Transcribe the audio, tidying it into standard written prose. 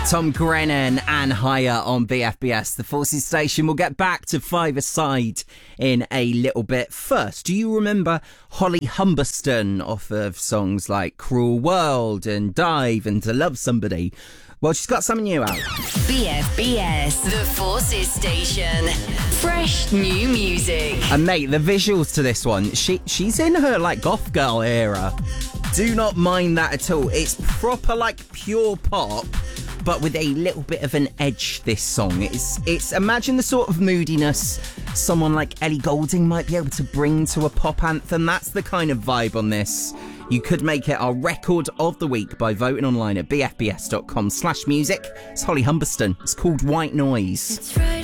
Tom Grennan and Higher on BFBS, the Forces Station. We'll get back to Five-A-Side in a little bit. First, do you remember Holly Humberston off of songs like Cruel World and Dive and To Love Somebody? Well, she's got something new out. BFBS, the Forces Station. Fresh new music. And mate, the visuals to this one, she's in her like goth girl era. Do not mind that at all. It's proper like pure pop, but with a little bit of an edge, this song. It's imagine the sort of moodiness someone like Ellie Goulding might be able to bring to a pop anthem. That's the kind of vibe on this. You could make it our record of the week by voting online at bfbs.com/music. It's Holly Humberston. It's called White Noise.